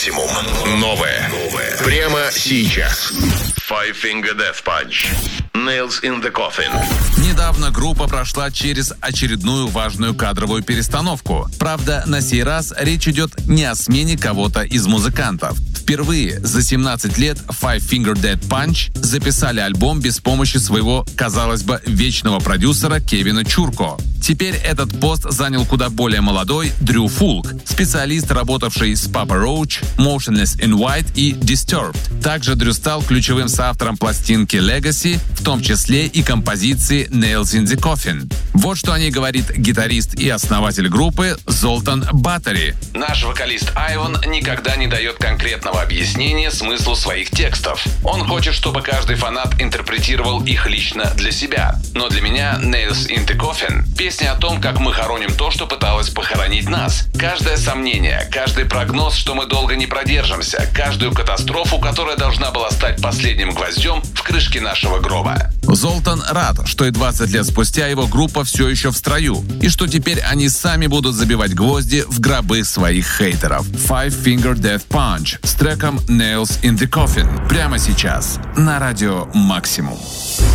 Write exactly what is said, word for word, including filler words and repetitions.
Максимум. Новое. Новое. Прямо сейчас. Five Finger Death Punch. Nails in the Coffin. Недавно группа прошла через очередную важную кадровую перестановку. Правда, на сей раз речь идет не о смене кого-то из музыкантов. Впервые за семнадцать лет Five Finger Death Punch записали альбом без помощи своего, казалось бы, вечного продюсера Кевина Чурко. Теперь этот пост занял куда более молодой Дрю Фулк, специалист, работавший с Papa Roach, Motionless in White и Disturbed. Также Дрю стал ключевым соавтором пластинки Legacy, в том числе и композиции Nails in the Coffin. Вот что о ней говорит гитарист и основатель группы Золтан Батори. Наш вокалист Айван никогда не дает конкретного объяснения смыслу своих текстов. Он хочет, чтобы каждый фанат интерпретировал их лично для себя. Но для меня Nails in the Coffin — песня о том, как мы хороним то, что пыталось похоронить нас. Каждое сомнение, каждый прогноз, что мы долго не продержимся, каждую катастрофу, которая должна была стать последним гвоздем в крышке нашего гроба. Золтан рад, что и двадцать лет спустя его группа все еще в строю, и что теперь они сами будут забивать гвозди в гробы своих хейтеров. Five Finger Death Punch с треком Nails in the Coffin прямо сейчас на радио Максимум.